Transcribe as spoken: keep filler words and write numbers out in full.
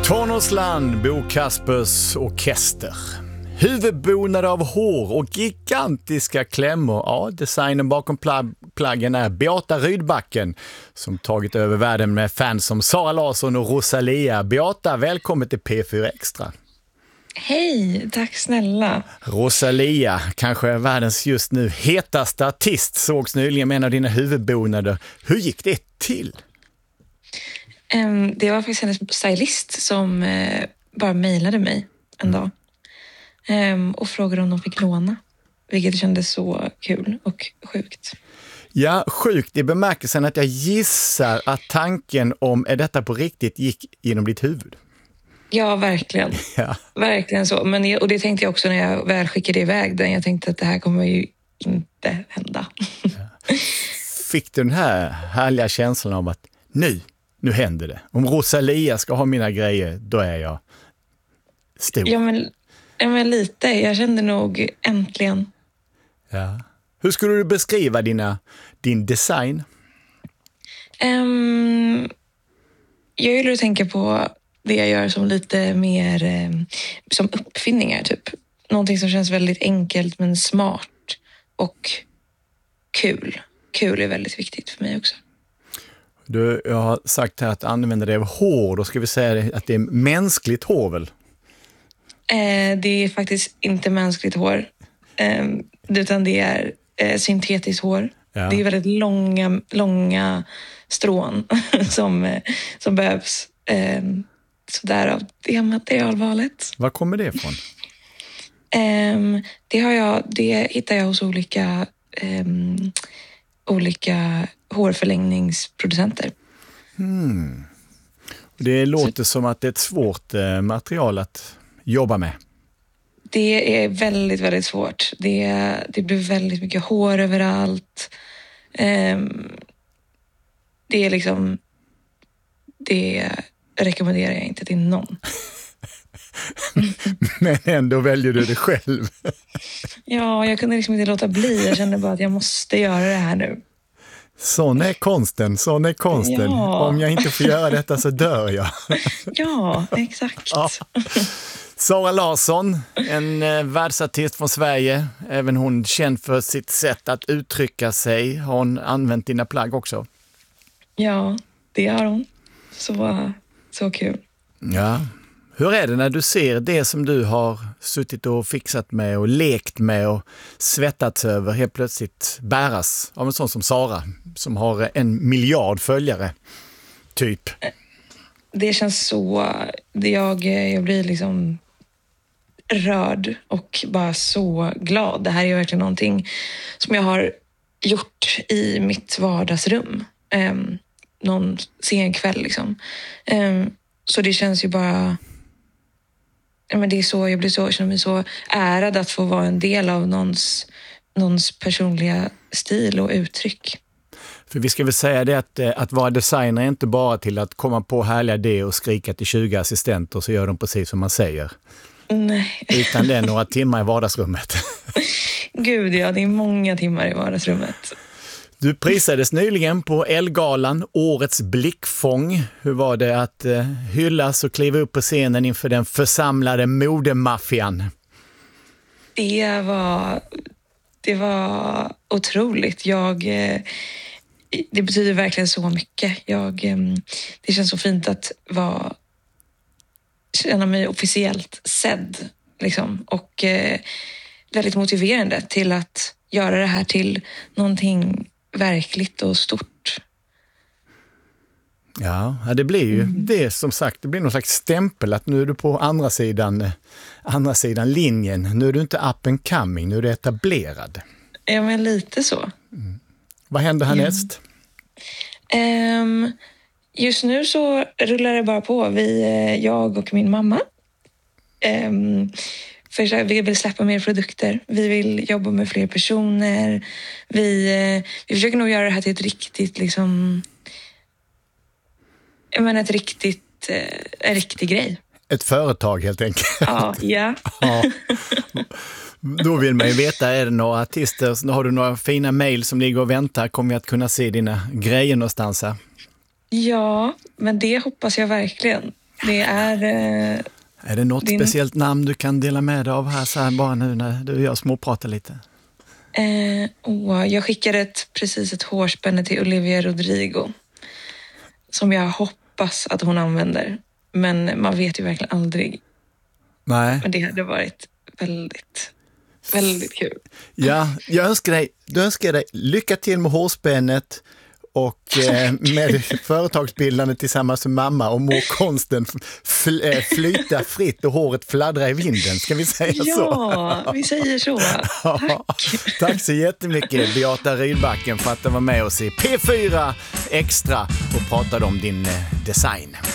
Tonårsland, Bo Kaspers orkester. Huvudbonade av hår och gigantiska klämmor. Ja, designen bakom pla- plaggen är Beata Rydbacken som tagit över världen med fans som Sara Larsson och Rosalia. Beata, välkommen till P fyra Extra. Hej, tack snälla. Rosalia, kanske världens just nu hetaste artist, sågs nyligen med en av dina huvudbonader. Hur gick det till? Um, det var faktiskt hennes stylist som uh, bara mejlade mig en dag um, och frågade om de fick låna, vilket kändes så kul och sjukt. Ja, sjukt i bemärkelsen att jag gissar att tanken om är detta på riktigt gick genom ditt huvud. Ja, verkligen. Ja. Verkligen så. Men jag, och det tänkte jag också när jag väl skickade iväg den. Jag tänkte att det här kommer ju inte hända. Ja. Fick du den här härliga känslan av att nu, nu händer det. Om Rosalia ska ha mina grejer, då är jag stor. Ja, men, ja, men lite. Jag kände nog äntligen. Ja. Hur skulle du beskriva dina, din design? Um, jag gillar att tänka på det jag gör som lite mer eh, som uppfinningar typ. Någonting som känns väldigt enkelt men smart och kul. Kul är väldigt viktigt för mig också. Du, jag har sagt här att använda det av hår. Då ska vi säga att det är mänskligt hår väl? Eh, det är faktiskt inte mänskligt hår. Eh, utan det är eh, syntetiskt hår. Ja. Det är väldigt långa, långa strån som, eh, som behövs. Eh, Så därav det materialvalet. Var kommer det ifrån? Um, det, har jag, det hittar jag hos olika, um, olika hårförlängningsproducenter. Hmm. Det låter Så, som att det är ett svårt eh, material att jobba med. Det är väldigt, väldigt svårt. Det, det blir väldigt mycket hår överallt. Um, det är liksom... Det rekommenderar jag inte till någon. Men ändå väljer du det själv. Ja, jag kunde liksom inte låta bli. Jag kände bara att jag måste göra det här nu. Sån är konsten, sån är konsten. Ja. Om jag inte får göra detta så dör jag. Ja, exakt. Ja. Sara Larsson, en eh, världsartist från Sverige. Även hon känd för sitt sätt att uttrycka sig. Har hon använt dina plagg också? Ja, det har hon. Så, så kul. Ja. Hur är det när du ser det som du har suttit och fixat med och lekt med och svettats över helt plötsligt bäras av en sån som Sara som har en miljard följare, typ? Det känns så... Jag, jag blir liksom rörd och bara så glad. Det här är verkligen någonting som jag har gjort i mitt vardagsrum. Um, någon sen kväll liksom. Um, så det känns ju bara... Men det är så, jag blir så, jag känner mig så ärad att få vara en del av någons, någons personliga stil och uttryck. För vi ska väl säga det att, att vara designer är inte bara till att komma på härliga idéer och skrika till tjugo assistenter så gör de precis som man säger. Nej. Utan det är några timmar i vardagsrummet. Gud ja, det är många timmar i vardagsrummet. Du prisades nyligen på Ellegalan, årets blickfång. Hur var det att eh, hyllas och kliva upp på scenen inför den församlade modemaffian? Det var, det var otroligt. Jag, eh, det betyder verkligen så mycket. Jag, eh, det känns så fint att vara, känna mig officiellt sedd. Liksom, och eh, väldigt motiverande till att göra det här till någonting verkligt och stort. Ja, det blir ju mm. det som sagt. Det blir någon slags stämpel att nu är du på andra sidan, andra sidan linjen. Nu är du inte up and coming, nu är du etablerad. Ja, men lite så. Mm. Vad händer härnäst? Um, just nu så rullar det bara på. Vi, jag och min mamma. Um, För vi vill släppa mer produkter. Vi vill jobba med fler personer. Vi, vi försöker nog göra det här till ett riktigt liksom... Jag menar ett riktigt... En riktig grej. Ett företag helt enkelt. Ja, ja. ja. Då vill man ju veta, är det några artister? Har du några fina mejl som ligger och väntar? Kommer vi att kunna se dina grejer någonstans här? Ja, men det hoppas jag verkligen. Det är... Eh, är det något din... speciellt namn du kan dela med dig av här, så här bara nu när du och jag småpratar lite? Eh, oh, jag skickade ett, precis ett hårspänne till Olivia Rodrigo som jag hoppas att hon använder. Men man vet ju verkligen aldrig. Nej. Men det hade varit väldigt, väldigt kul. Ja, jag önskar dig, du önskar dig lycka till med hårspännet och eh, med företagsbildande tillsammans med mamma och må konsten fl- äh, flyta fritt och håret fladdra i vinden. Ska vi säga ja, så? Ja, vi säger så. Tack. Tack så jättemycket, Beata Rydbacken, för att du var med oss i P fyra Extra och pratade om din eh, design.